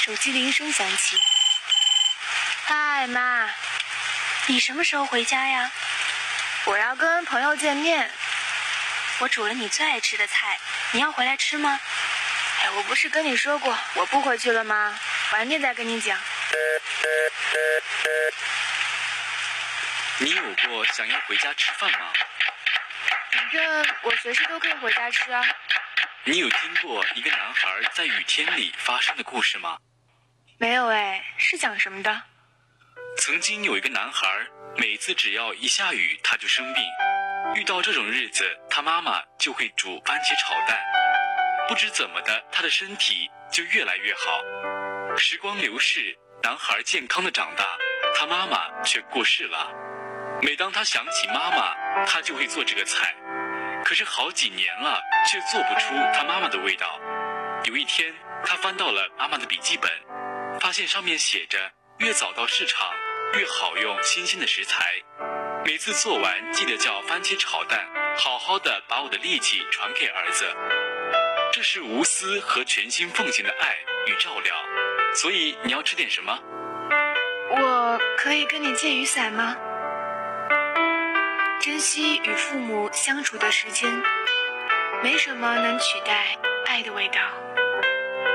手机铃声响起。嗨，妈，你什么时候回家呀？我要跟朋友见面。我煮了你最爱吃的菜，你要回来吃吗？哎，我不是跟你说过我不回去了吗？晚点再跟你讲。 你有过想要回家吃饭吗？ 反正我随时都可以回家吃啊。 你有听过一个男孩在雨天里发生的故事吗？ 没有哎，是讲什么的？ 曾经有一个男孩，每次只要一下雨他就生病，遇到这种日子他妈妈就会煮番茄炒蛋，不知怎么的他的身体就越来越好。时光流逝，男孩健康的长大，他妈妈却过世了。每当他想起妈妈，他就会做这个菜，可是好几年了却做不出他妈妈的味道。有一天他翻到了妈妈的笔记本，发现上面写着越早到市场越好用新鲜的食材，每次做完记得叫番茄炒蛋，好好的把我的力气传给儿子。这是无私和全心奉献的爱与照料。所以你要吃点什么？ 我可以跟你借雨伞吗？珍惜与父母相处的时间，没什么能取代爱的味道。